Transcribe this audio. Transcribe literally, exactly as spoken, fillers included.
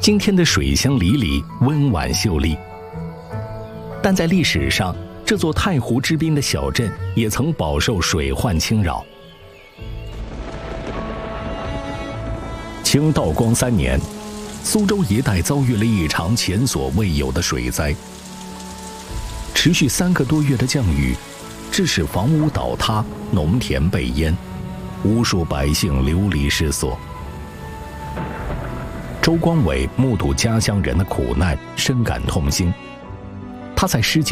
今天的水乡里里温婉秀丽，但在历史上，这座太湖之滨的小镇也曾饱受水患侵扰。清道光三年，苏州一带遭遇了一场前所未有的水灾，持续三个多月的降雨，致使房屋倒塌、农田被淹，无数百姓流离失所。周光伟目睹家乡人的苦难，深感痛心。他在诗集